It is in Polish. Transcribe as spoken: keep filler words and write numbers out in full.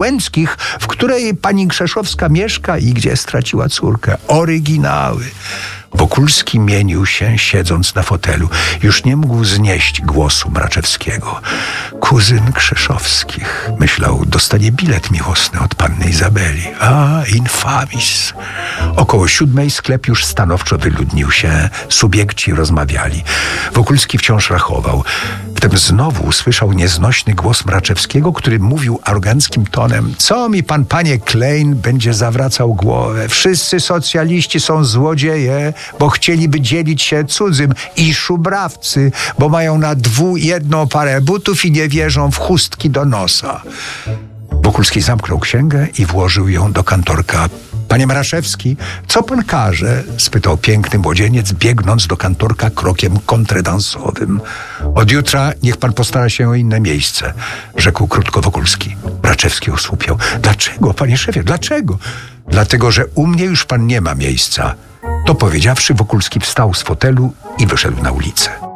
Łęckich, w której pani Krzeszowska mieszka i gdzie straciła córkę. Oryginały. Wokulski mienił się, siedząc na fotelu. Już nie mógł znieść głosu Mraczewskiego. Kuzyn Krzeszowskich, myślał, dostanie bilet miłosny od panny Izabeli. A, infamis. Około siódmej sklep już stanowczo wyludnił się. Subiekci rozmawiali. Wokulski wciąż rachował. Wtem znowu usłyszał nieznośny głos Mraczewskiego, który mówił aroganckim tonem: co mi pan, panie Klein, będzie zawracał głowę? Wszyscy socjaliści są złodzieje, bo chcieliby dzielić się cudzym, i szubrawcy, bo mają na dwu jedną parę butów i nie wierzą w chustki do nosa. Wokulski zamknął księgę i włożył ją do kantorka. Panie Mraszewski, co pan każe? Spytał piękny młodzieniec, biegnąc do kantorka krokiem kontredansowym. Od jutra niech pan postara się o inne miejsce, rzekł krótko Wokulski. Mraczewski osłupiał. Dlaczego, panie szefie, dlaczego? Dlatego, że u mnie już pan nie ma miejsca. To powiedziawszy, Wokulski wstał z fotelu i wyszedł na ulicę.